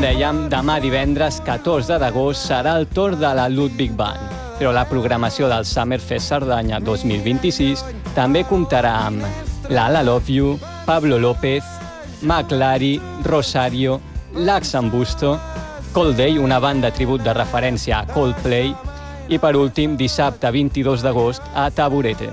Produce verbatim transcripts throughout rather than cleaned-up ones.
dèiem, demà divendres catorze d'agost serà el torn de la Ludwig Band, però la programació del Summerfest Cerdanya dos mil vint-i-sis també comptarà amb Lala Love You, Pablo López, McLary, Rosario, Lax Ambusto, Cold Day, una banda tribut de referència a Coldplay, i per últim, dissabte vint-i-dos d'agost a Taburete.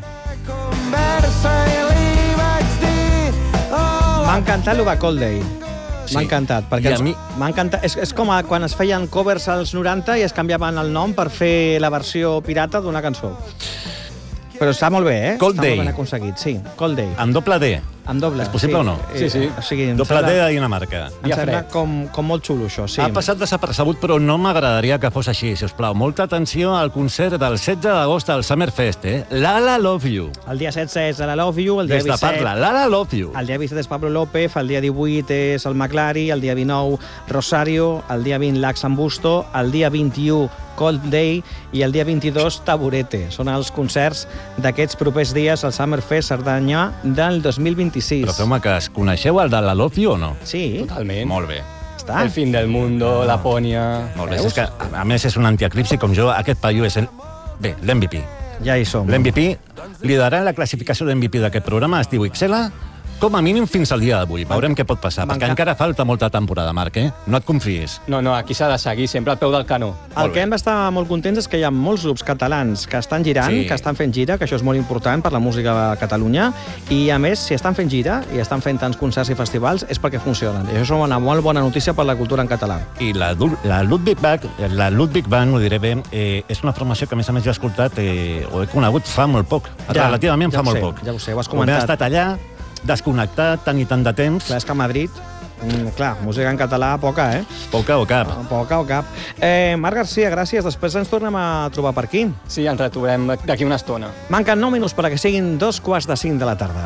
M'ha encantat el de Cold Day. Sí. M'ha encantat, perquè I a ens- mi- m'ha encantat. És, és com a, quan es feien covers als noranta i es canviaven el nom per fer la versió pirata d'una cançó. Però està molt bé, eh? Cold està Day. molt ben aconseguit, sí. Cold Day. Amb doble D. Amb doble. És possible sí. o no? Sí, sí. O sigui, em Doble sembla, D de Dinamarca. em Dia sembla fred. com, com molt xulo, això, sí. Ha passat desapercebut, però no m'agradaria que fos així, si us plau. Molta atenció al concert del setze d'agost al Summerfest, eh? Lala Love You. El dia setze és la Love You, el dia Des de disset... Parla, Lala Love You. El dia disset és Pablo López, el dia divuit és el McLary, el dia dinou Rosario, el dia vint Lax Ambusto, el dia vint-i-u Cold Day i el dia vint-i-dos Taburete. Són els concerts d'aquests propers dies al Summerfest Cerdanya del dos mil vint-i-sis. Però feu-me cas, coneixeu el de la Love You o no? Sí, Totalment. Molt bé. està. El fin del mundo, Lapònia... Molt bé. Veus? És que, a més, és un antieclipsi com jo. Aquest paio és el... Bé, l'M V P. Ja hi som. L'M V P, liderant la classificació d'M V P d'aquest programa, es diu Ixela, com a mínim fins al dia d'avui. Veurem què pot passar, perquè M'encanta. encara falta molta temporada, Marc, eh? No et confiïs. No, no, aquí s'ha de seguir sempre al peu del canó. El Molt que bé. hem d'estar molt contents és que hi ha molts grups catalans que estan girant, Sí. que estan fent gira, que això és molt important per la música de Catalunya, i a més, si estan fent gira i estan fent tants concerts i festivals, és perquè funcionen. I això és una molt bona notícia per la cultura en català. I la, Du- la Ludwig Band, la Ludwig Band, ho diré bé, eh, és una formació que, a més a més, jo he escoltat eh, o he conegut fa molt poc. Ja, Relativament ja fa ho molt sé, poc. ja ho sé, ho has Com he comentat. estat allà, desconnectat tant i tant de temps, Clar, és que a Madrid, mm, clar, música en català, poca, eh? poca o cap. Poca o cap. Eh, Marc Garcia, gràcies. Després ens tornem a trobar per aquí. Sí, ens retrobem d'aquí una estona. Manquen nou minuts perquè siguin dos quarts de cinc de la tarda.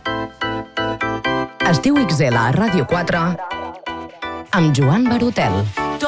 Estiu X L a Ràdio quatre amb Joan Barotel.